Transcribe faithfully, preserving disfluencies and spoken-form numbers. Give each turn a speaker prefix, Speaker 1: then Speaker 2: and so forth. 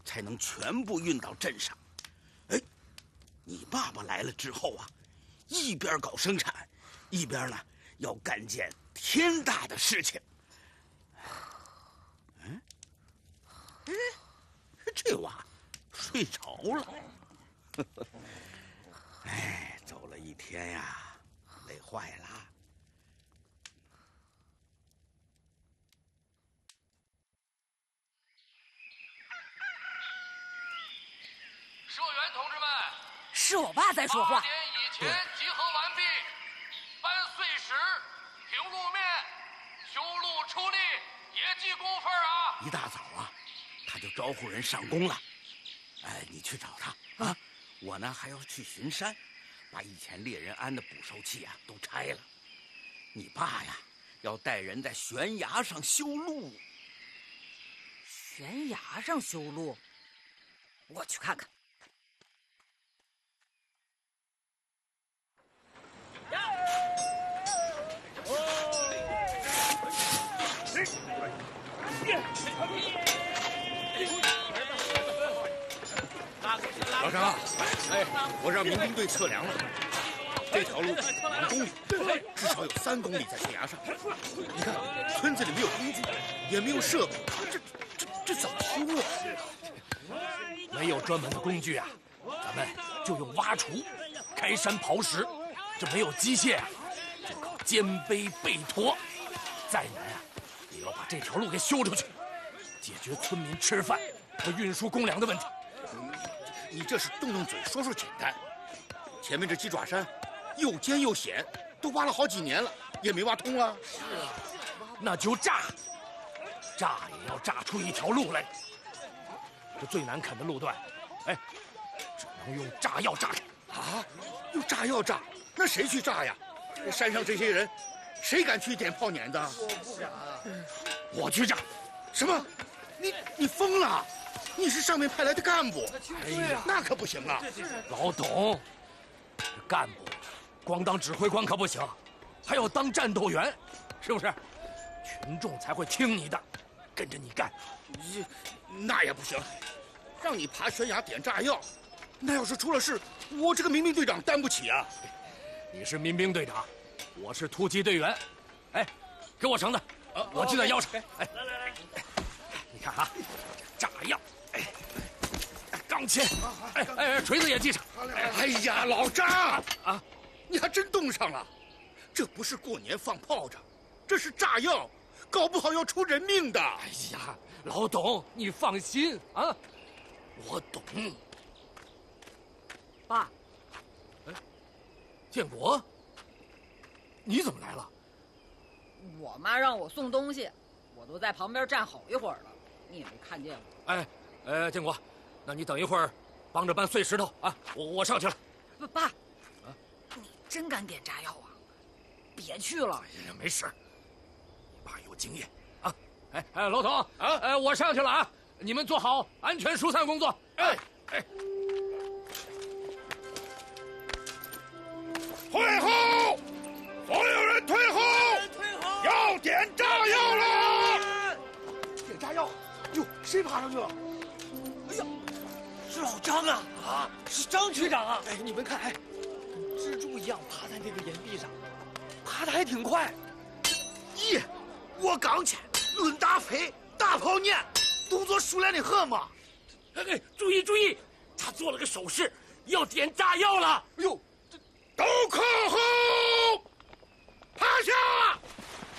Speaker 1: 才能全部运到镇上。哎，你爸爸来了之后啊，一边搞生产，一边呢要干件天大的事情。嗯，哎，这娃睡着了。哎，走了一天呀，累坏了。
Speaker 2: 社员同志们，
Speaker 3: 是我爸在说话。
Speaker 2: 八点以前集合完毕，搬碎石、平路面、修路出力，也记工分啊！
Speaker 1: 一大早啊，他就招呼人上工了。哎，你去找他啊！我呢还要去巡山，把以前猎人安的捕兽器啊都拆了。你爸呀，要带人在悬崖上修路。
Speaker 3: 悬崖上修路，我去看看。
Speaker 4: 老张，哎，我让民兵队测量了，这条路两公里，至少有三公里在悬崖上。你看，村子里没有工具，也没有设备，这这这怎么修啊？
Speaker 5: 没有专门的工具啊，咱们就用挖锄、开山刨石。这没有机械啊，就靠肩背背驮。再难啊，也要把这条路给修出去，解决村民吃饭和运输公粮的问题。
Speaker 4: 你这是动动嘴说说简单，前面这鸡爪山又尖又险，都挖了好几年了，也没挖通啊。
Speaker 5: 是啊，那就炸，炸也要炸出一条路来。这最难啃的路段，哎，只能用炸药炸开。
Speaker 4: 啊，用炸药炸？那谁去炸呀？山上这些人，谁敢去点炮碾的？
Speaker 5: 我不敢，我去炸。
Speaker 4: 什么？你你疯了？你是上面派来的干部，
Speaker 5: 哎呀，
Speaker 4: 那可不行啊！
Speaker 5: 老董，干部光当指挥官可不行，还要当战斗员，是不是？群众才会听你的，跟着你干。
Speaker 4: 这那也不行，让你爬悬崖点炸药，那要是出了事，我这个民兵队长担不起啊！
Speaker 5: 你是民兵队长，我是突击队员。哎，给我绳子，我系在腰上。哎，来来来，你看啊，炸药。哎，钢钎，哎哎，锤子也系上。
Speaker 4: 哎呀，老张啊，你还真动上了！这不是过年放炮仗，这是炸药，搞不好要出人命的。
Speaker 5: 哎呀，老董，你放心啊，我懂。
Speaker 3: 爸，
Speaker 5: 哎，建国，你怎么来了？
Speaker 3: 我妈让我送东西，我都在旁边站好一会儿了，你也没看见我。
Speaker 5: 哎。呃，建国，那你等一会儿，帮着搬碎石头啊！我我上去了。
Speaker 3: 不，爸，啊，你真敢点炸药啊？别去了。
Speaker 5: 哎呀，没事，你爸有经验啊！哎哎，老董啊，哎，我上去了啊！你们做好安全疏散工作。哎哎，
Speaker 4: 退后！所有人退后！
Speaker 6: 退后！
Speaker 4: 要点炸药了！
Speaker 6: 点炸药！哟，谁爬上去了？哎呀，是老张啊！啊，是张区长啊！哎，你们看，哎，跟蜘蛛一样爬在那个岩壁上，爬得还挺快。
Speaker 7: 咦，我刚去，论打飞，大炮撵，动作熟练的很嘛。
Speaker 6: 哎哎，注意注意，他做了个手势，要点炸药了。
Speaker 4: 哎呦，都靠后！